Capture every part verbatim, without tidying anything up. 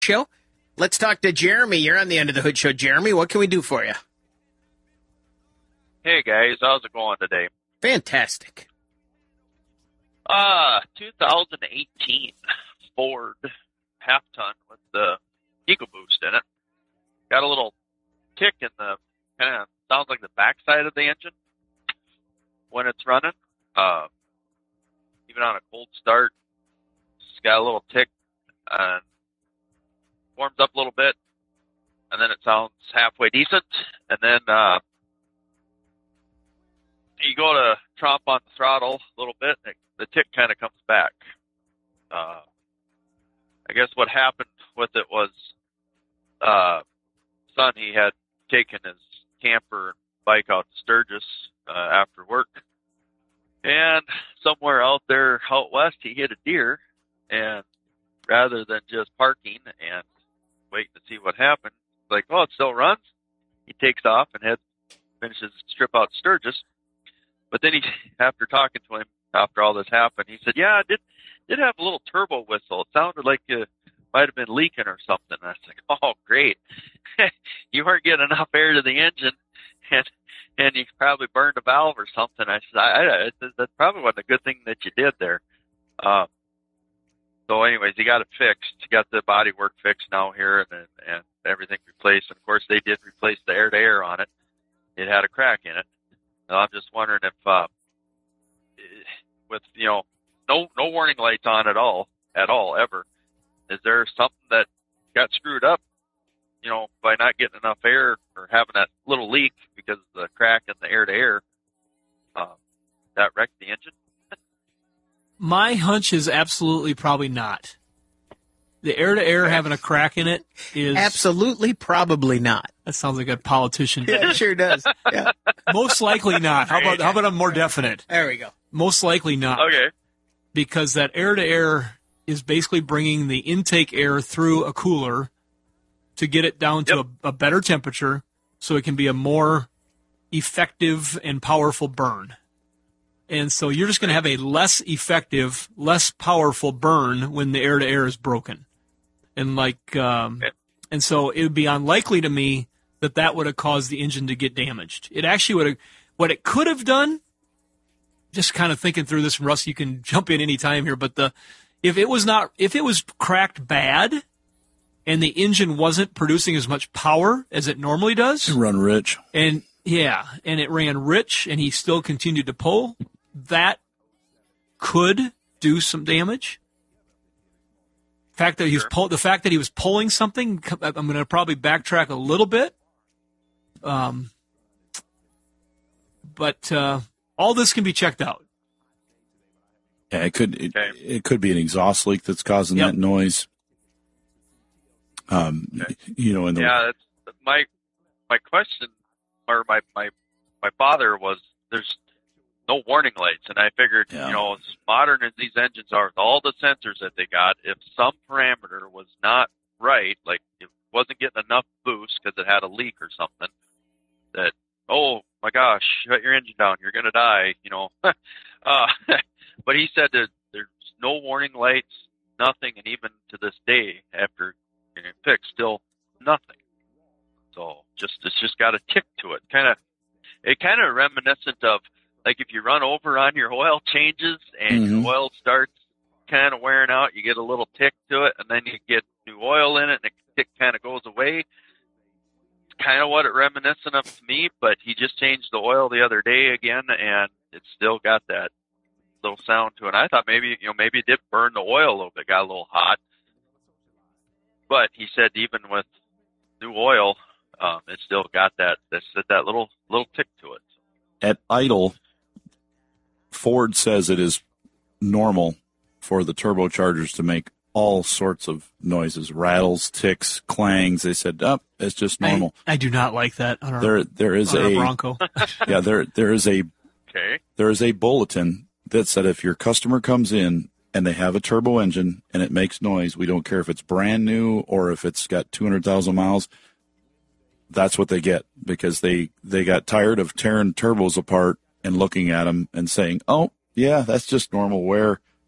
Show. Let's talk to Jeremy. You're on the Under the Hood Show. Jeremy, what can we do for you? Hey, guys. How's it going today? Fantastic. Uh, two thousand eighteen Ford half-ton with the EcoBoost in it. Got a little tick in the, kind of sounds like the backside of the engine when it's running. Uh, even on a cold start, it's got a little tick and warms up a little bit, and then it sounds halfway decent, and then uh, you go to tromp on the throttle a little bit, and it, the tick kind of comes back. Uh, I guess what happened with it was uh, son, he had taken his camper and bike out to Sturgis uh, after work, and somewhere out there out west, he hit a deer, and rather than just parking and waiting to see what happened, like, oh, it still runs. He takes off and heads, finishes strip out Sturgis. But then he, after talking to him after all this happened, he said, yeah, it did, did have a little turbo whistle. It sounded like it might have been leaking or something. And I was like, oh, great. You weren't getting enough air to the engine, and and you probably burned a valve or something. I said, I, I, that probably wasn't a good thing that you did there. Um, so anyways, he got it fixed. He got the body work fixed now here, and and everything replaced. And of course, they did replace the air-to-air on it. It had a crack in it. So I'm just wondering if, uh, with, you know, no no warning lights on at all, at all, ever, is there something that got screwed up, you know, by not getting enough air or having that little leak because of the crack in the air-to-air, uh, that wrecked the engine? My hunch is absolutely probably not. The air-to-air having a crack in it is... Absolutely probably not. That sounds like a politician. Yeah, it sure does. Yeah. Most likely not. How about, how about a more definite? There we go. Most likely not. Okay. Because that air-to-air is basically bringing the intake air through a cooler to get it down to Yep. a, a better temperature so it can be a more effective and powerful burn. And so you're just going to have a less effective, less powerful burn when the air-to-air is broken. And like, um, Okay. and so it would be unlikely to me that that would have caused the engine to get damaged. It actually would have, what it could have done, just kind of thinking through this, Russ, you can jump in any time here, but the, if it was not, if it was cracked bad and the engine wasn't producing as much power as it normally does, Run rich. and yeah, and it ran rich and he still continued to pull, that could do some damage. The fact that he was Sure. pull, the fact that he was pulling something, I'm going to probably backtrack a little bit. Um, but uh, all this can be checked out. Yeah, it could it, Okay. it could be an exhaust leak that's causing Yep. that noise. Um, Okay. you know, in the Yeah, that's my my question, or my my my father was, there's no warning lights, and I figured, Yeah. you know, as modern as these engines are, with all the sensors that they got, if some parameter was not right, like it wasn't getting enough boost because it had a leak or something, that, oh my gosh, shut your engine down, you're gonna die, you know. uh, but he said that there's no warning lights, nothing, and even to this day, after getting it fixed, still nothing. So just it's just got a tick to it. Kind of, it kind of reminiscent of like if you run over on your oil changes and Mhm. your oil starts kind of wearing out, you get a little tick to it, and then you get new oil in it, and the tick kind of goes away. It's kind of what it reminiscent of to me. But he just changed the oil the other day again, and it's still got that little sound to it. And I thought maybe you know maybe it did burn the oil a little bit, got a little hot. But he said even with new oil, um, it still got that that that little little tick to it. at idle, Ford says it is normal for the turbochargers to make all sorts of noises, rattles, ticks, clangs. They said, "Up, oh, it's just normal." I, I do not like that on our, There, there is on our a Bronco. yeah, there, there is a Okay. there is a bulletin that said if your customer comes in and they have a turbo engine and it makes noise, we don't care if it's brand new or if it's got two hundred thousand miles. That's what they get because they, they got tired of tearing turbos apart and looking at them and saying, "Oh, yeah, that's just normal wear."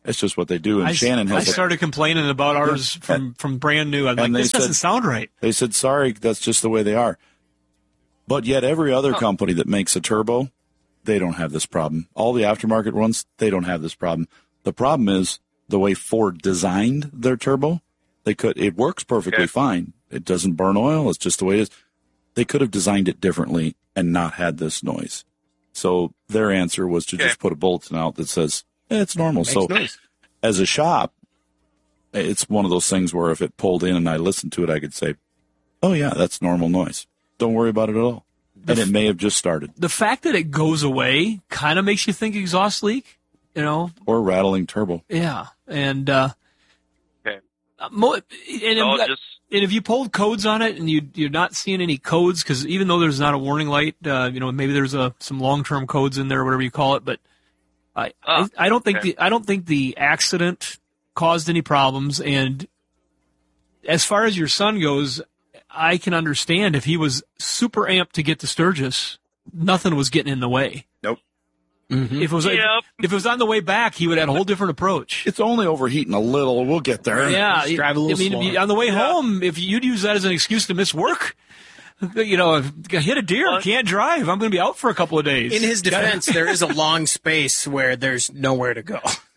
It's just what they do. And I, Shannon has. I started complaining about ours yeah. from, from brand new. I'm like, this said, doesn't sound right. They said, sorry, that's just the way they are. But yet every other oh. company that makes a turbo, they don't have this problem. All the aftermarket ones, they don't have this problem. The problem is the way Ford designed their turbo. They could. It works perfectly okay. fine. It doesn't burn oil. It's just the way it is. They could have designed it differently and not had this noise. So their answer was to okay. just put a bulletin out that says, eh, it's normal. So noise. As a shop, it's one of those things where if it pulled in and I listened to it, I could say, oh, yeah, that's normal noise. Don't worry about it at all. The and it may have just started. The fact that it goes away kind of makes you think exhaust leak, you know. Or rattling turbo. Yeah. And, uh, okay. Mo- and, no, if, just... and if you pulled codes on it and you, you're not seeing any codes, because even though there's not a warning light, uh, you know, maybe there's a, some long-term codes in there, whatever you call it, but I, oh, I, I don't think okay. the I don't think the accident caused any problems. And as far as your son goes, I can understand if he was super amped to get to Sturgis, nothing was getting in the way. Nope. Mm-hmm. If it was yep. if it was on the way back, he would have had a whole different approach. It's only overheating a little. We'll get there. Yeah, Just drive a little I mean, slower. On the way yeah. home, if you'd use that as an excuse to miss work. You know, if I hit a deer, I can't drive. I'm going to be out for a couple of days. In his defense, there is a long space where there's nowhere to go.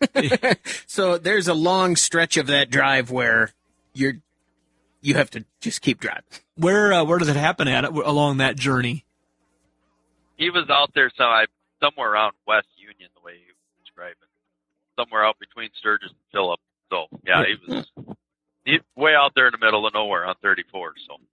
So there's a long stretch of that drive where you're you have to just keep driving. Where uh, where does it happen at along that journey? He was out there so I, somewhere around West Union, the way he was describing, somewhere out between Sturgis and Phillip. So yeah, he was he, way out there in the middle of nowhere on thirty-four.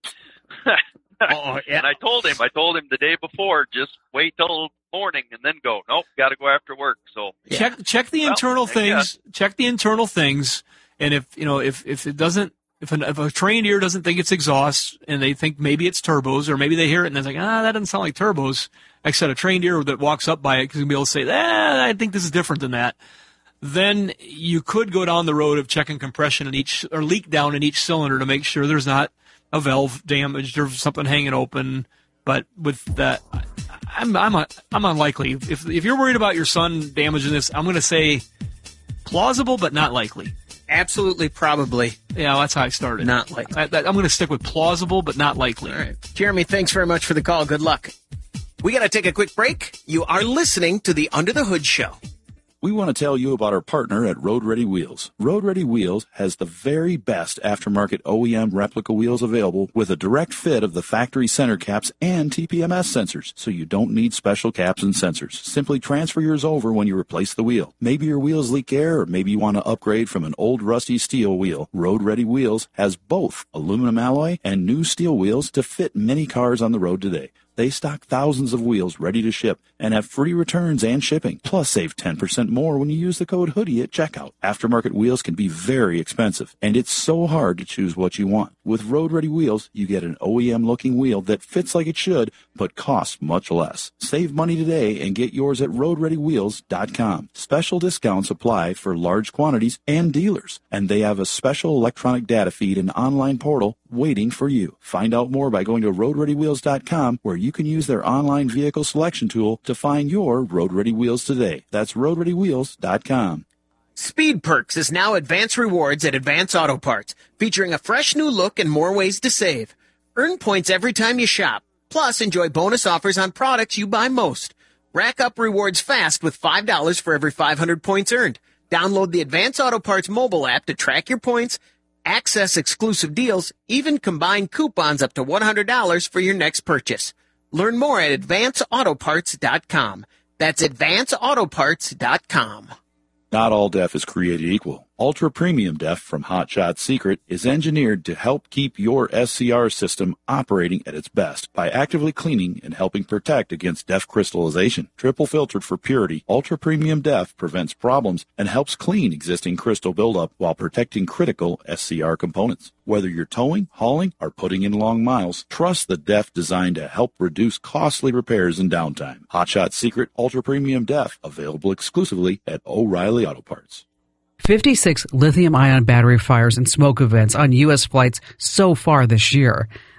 So. Oh, yeah. And I told him, I told him the day before, just wait till morning and then go. Nope, got to go after work. So yeah. check check the well, internal things. Yeah. Check the internal things, and if you know if if it doesn't, if, an, if a trained ear doesn't think it's exhaust, and they think maybe it's turbos, or maybe they hear it and they're like, ah, that doesn't sound like turbos. Like I said, a trained ear that walks up by it can be able to say, ah, I think this is different than that. Then you could go down the road of checking compression in each or leak down in each cylinder to make sure there's not a valve damaged or something hanging open. But with that, I'm I'm a, I'm unlikely. If if you're worried about your son damaging this, I'm going to say plausible, but not likely. Absolutely, probably. Yeah, well, that's how I started. Not likely. I, I'm going to stick with plausible, but not likely. All right, Jeremy, thanks very much for the call. Good luck. We got to take a quick break. You are listening to the Under the Hood Show. We want to tell you about our partner at Road Ready Wheels. Road Ready Wheels has the very best aftermarket O E M replica wheels available with a direct fit of the factory center caps and T P M S sensors, so you don't need special caps and sensors. Simply transfer yours over when you replace the wheel. Maybe your wheels leak air, or maybe you want to upgrade from an old rusty steel wheel. Road Ready Wheels has both aluminum alloy and new steel wheels to fit many cars on the road today. They stock thousands of wheels ready to ship and have free returns and shipping. Plus, save ten percent more when you use the code HOODIE at checkout. Aftermarket wheels can be very expensive, and it's so hard to choose what you want. With Road Ready Wheels, you get an O E M-looking wheel that fits like it should, but costs much less. Save money today and get yours at road ready wheels dot com. Special discounts apply for large quantities and dealers, and they have a special electronic data feed and online portal waiting for you. Find out more by going to road ready wheels dot com, where you can use their online vehicle selection tool to find your Road Ready Wheels today. That's road ready wheels dot com. Speed Perks is now Advance Rewards at Advance Auto Parts, featuring a fresh new look and more ways to save. Earn points every time you shop. Plus, enjoy bonus offers on products you buy most. Rack up rewards fast with five dollars for every five hundred points earned. Download the Advance Auto Parts mobile app to track your points, access exclusive deals, even combine coupons up to one hundred dollars for your next purchase. Learn more at advance auto parts dot com. That's advance auto parts dot com. Not all DEF is created equal. Ultra Premium DEF from Hot Shot Secret is engineered to help keep your S C R system operating at its best by actively cleaning and helping protect against DEF crystallization. Triple filtered for purity, Ultra Premium DEF prevents problems and helps clean existing crystal buildup while protecting critical S C R components. Whether you're towing, hauling, or putting in long miles, trust the DEF designed to help reduce costly repairs and downtime. Hot Shot Secret Ultra Premium DEF, available exclusively at O'Reilly Auto Parts. fifty-six lithium-ion battery fires and smoke events on U S flights so far this year.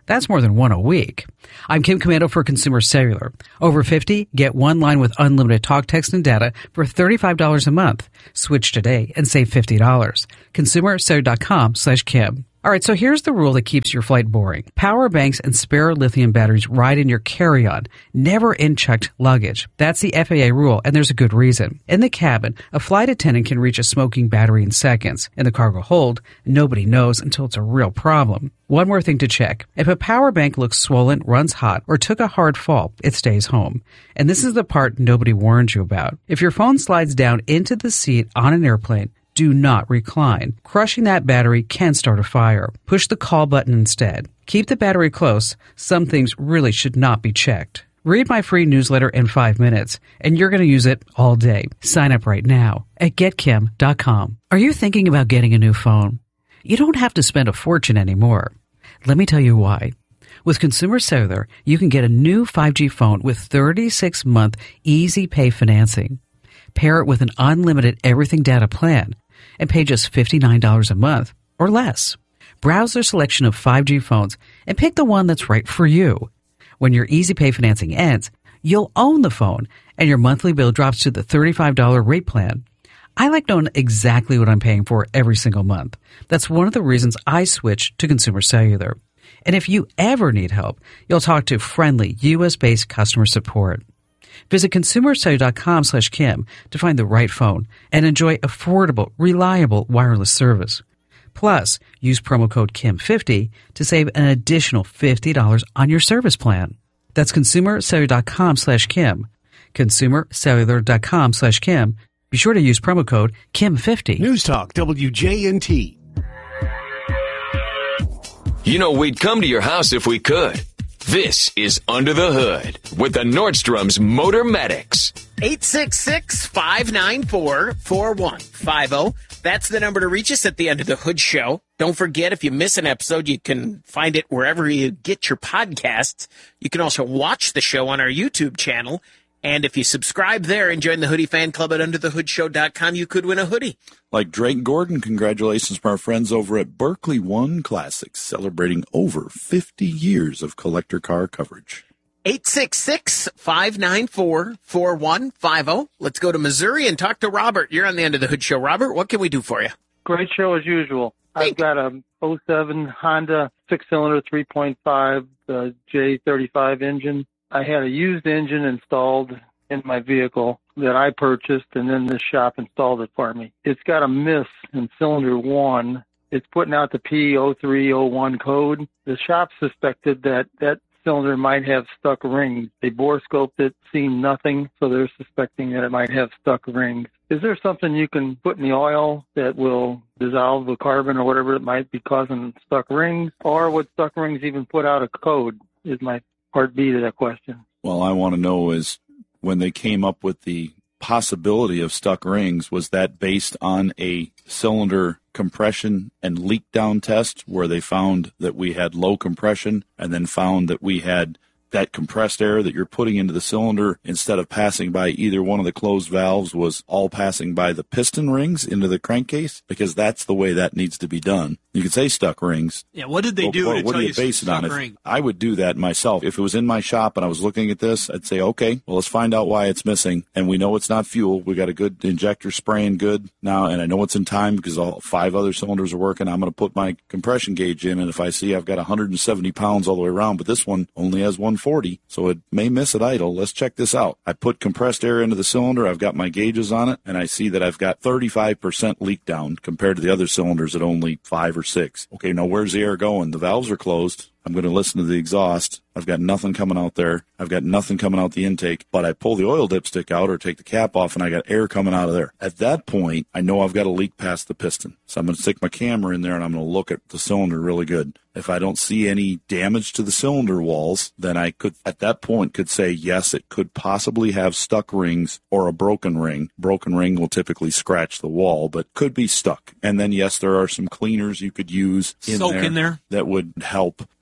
That's more than one a week. I'm Kim Commando for Consumer Cellular. Over fifty, get one line with unlimited talk, text, and data for thirty-five dollars a month. Switch today and save fifty dollars. ConsumerCellular.com slash Kim. All right, so here's the rule that keeps your flight boring. Power banks and spare lithium batteries ride in your carry-on, never in checked luggage. That's the F A A rule, and there's a good reason. In the cabin, a flight attendant can reach a smoking battery in seconds. In the cargo hold, nobody knows until it's a real problem. One more thing to check. If a power bank looks swollen, runs hot, or took a hard fall, it stays home. And this is the part nobody warned you about. If your phone slides down into the seat on an airplane, do not recline. Crushing that battery can start a fire. Push the call button instead. Keep the battery close. Some things really should not be checked. Read my free newsletter in five minutes, and you're going to use it all day. Sign up right now at get kim dot com. Are you thinking about getting a new phone? You don't have to spend a fortune anymore. Let me tell you why. With Consumer Cellular, you can get a new five G phone with thirty-six month easy pay financing. Pair it with an unlimited everything data plan and pay just fifty-nine dollars a month or less. Browse their selection of five G phones and pick the one that's right for you. When your easy pay financing ends, you'll own the phone and your monthly bill drops to the thirty-five dollars rate plan. I like knowing exactly what I'm paying for every single month. That's one of the reasons I switched to Consumer Cellular. And if you ever need help, you'll talk to friendly U S-based customer support. Visit consumercellular.com slash Kim to find the right phone and enjoy affordable, reliable wireless service. Plus, use promo code Kim fifty to save an additional fifty dollars on your service plan. That's consumercellular.com slash Kim. consumercellular.com slash Kim. Be sure to use promo code Kim fifty. News Talk W J N T. You know, we'd come to your house if we could. This is Under the Hood with the Nordstrom's Motor Medics. eight six six, five nine four, four one five zero. That's the number to reach us at the Under the Hood show. Don't forget, if you miss an episode, you can find it wherever you get your podcasts. You can also watch the show on our YouTube channel. And if you subscribe there and join the Hoodie Fan Club at under the hood show dot com, you could win a hoodie. Like Drake Gordon, congratulations from our friends over at Berkeley One Classics, celebrating over fifty years of collector car coverage. eight six six, five nine four, four one five zero. Let's go to Missouri and talk to Robert. You're on the Under the Hood show. Robert, what can we do for you? Great show as usual. I've got a oh seven Honda six-cylinder three point five uh, J thirty-five engine. I had a used engine installed in my vehicle that I purchased, and then the shop installed it for me. It's got a miss in cylinder one. It's putting out the P zero three zero one code. The shop suspected that that cylinder might have stuck rings. They bore scoped it, seen nothing, so they're suspecting that it might have stuck rings. Is there something you can put in the oil that will dissolve the carbon or whatever it might be causing stuck rings? Or would stuck rings even put out a code, is my part B to that question. Well, I want to know is when they came up with the possibility of stuck rings, was that based on a cylinder compression and leak down test where they found that we had low compression and then found that we had that compressed air that you're putting into the cylinder, instead of passing by either one of the closed valves, was all passing by the piston rings into the crankcase? Because that's the way that needs to be done. You could say stuck rings. Yeah, what did they Well, do what, to what tell do you you base it on? stuck If ring? I would do that myself. If it was in my shop and I was looking at this, I'd say, okay, well, let's find out why it's missing. And we know it's not fuel. We got a good injector spraying good now, and I know it's in time because all five other cylinders are working. I'm going to put my compression gauge in, and if I see I've got one hundred seventy pounds all the way around, but this one only has one forty, so it may miss at idle. Let's check this out. I put compressed air into the cylinder. I've got my gauges on it, and I see that I've got thirty-five percent leak down compared to the other cylinders at only five or six. Okay, now where's the air going? The valves are closed. I'm going to listen to the exhaust. I've got nothing coming out there. I've got nothing coming out the intake, but I pull the oil dipstick out or take the cap off, and I got air coming out of there. At that point, I know I've got a leak past the piston. So I'm going to stick my camera in there, and I'm going to look at the cylinder really good. If I don't see any damage to the cylinder walls, then I could, at that point, could say, yes, it could possibly have stuck rings or a broken ring. Broken ring will typically scratch the wall, but could be stuck. And then, yes, there are some cleaners you could use in Soak there, in there. that would help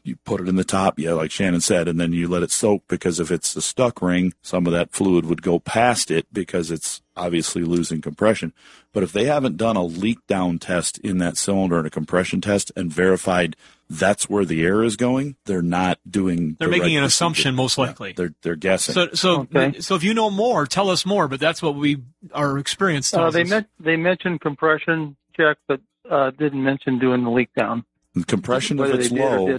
you put it in the top, yeah, like Shannon said, and then you let it soak, because if it's a stuck ring, some of that fluid would go past it because it's obviously losing compression. But if they haven't done a leak down test in that cylinder and a compression test and verified that's where the air is going, they're not doing. They're the making right an procedure. assumption, most likely. Yeah, they're they're guessing. So, so, Okay. so if you know more, tell us more. But that's what we our experience Uh, tells they us. men- they mentioned compression check, but uh, didn't mention doing the leak down. And compression, if Whether it's they did or low, didn't.